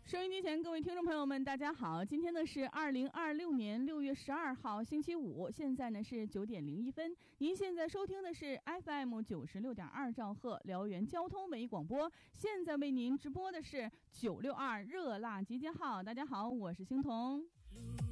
收音机前各位听众朋友们大家好，今天呢是2026年6月12号星期五，现在呢是9点01分。您现在收听的是 FM 96.2兆赫辽源交通文艺广播，现在为您直播的是962热辣集结号。大家好，我是星彤。